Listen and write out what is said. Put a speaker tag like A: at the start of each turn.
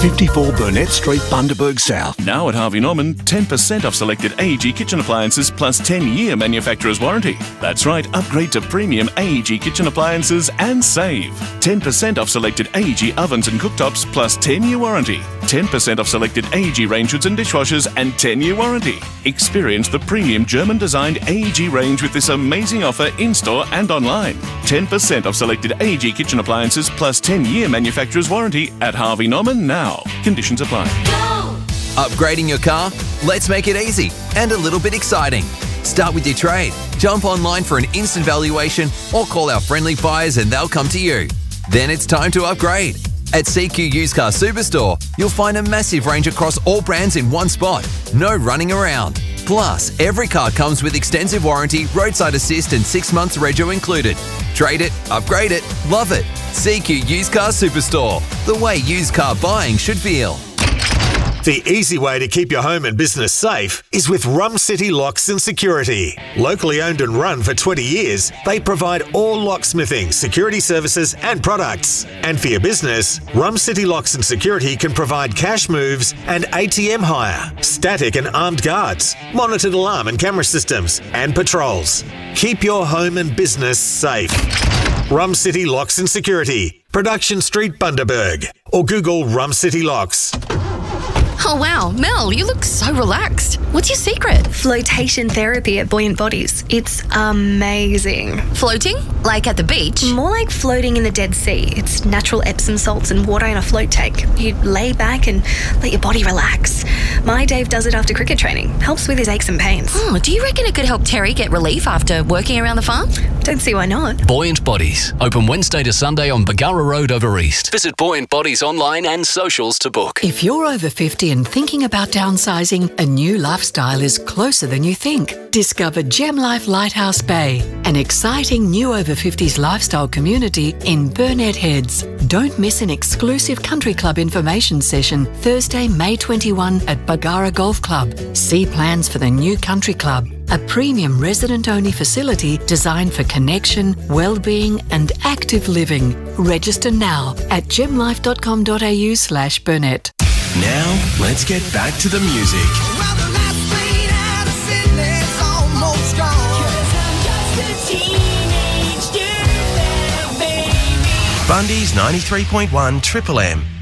A: 54 Burnett Street, Bundaberg South.
B: Now at Harvey Norman, 10% off selected AEG kitchen appliances plus 10-year manufacturer's warranty. That's right, upgrade to premium AEG kitchen appliances and save. 10% off selected AEG ovens and cooktops plus 10-year warranty. 10% off selected AEG range hoods and dishwashers and 10-year warranty. Experience the premium German-designed AEG range with this amazing offer in-store and online. 10% off selected AEG kitchen appliances plus 10-year manufacturer's warranty at Harvey Norman now. Conditions apply.
C: Upgrading your car? Let's make it easy and a little bit exciting. Start with your trade. Jump online for an instant valuation or call our friendly buyers and they'll come to you. Then it's time to upgrade. At CQ Used Car Superstore, you'll find a massive range across all brands in one spot. No running around. Plus, every car comes with extensive warranty, roadside assist and 6 months rego included. Trade it, upgrade it, love it. CQ Used Car Superstore, the way used car buying should feel.
D: The easy way to keep your home and business safe is with Rum City Locks and Security. Locally owned and run for 20 years, they provide all locksmithing, security services and products. And for your business, Rum City Locks and Security can provide cash moves and ATM hire, static and armed guards, monitored alarm and camera systems, and patrols. Keep your home and business safe. Rum City Locks and Security, Production Street, Bundaberg, or Google Rum City Locks.
E: Oh wow, Mel, you look so relaxed. What's your secret?
F: Flotation therapy at Buoyant Bodies. It's amazing.
E: Floating? Like at the beach?
F: More like floating in the Dead Sea. It's natural Epsom salts and water in a float tank. You lay back and let your body relax. My Dave does it after cricket training. Helps with his aches and pains.
E: Oh, do you reckon it could help Terry get relief after working around the farm?
F: Don't see why not.
G: Buoyant Bodies. Open Wednesday to Sunday on Bargara Road over East. Visit Buoyant Bodies online and socials to book.
H: If you're over 50 and thinking about downsizing, a new lifestyle is closer than you think. Discover Gem Life Lighthouse Bay, an exciting new over 50s lifestyle community in Burnett Heads. Don't miss an exclusive country club information session Thursday, May 21 at Bargara Golf Club. See plans for the new country club, a premium resident-only facility designed for connection, well-being and active living. Register now at gemlife.com.au/Burnett.
I: Now, let's get back to the music. Bundy's 93.1 Triple M.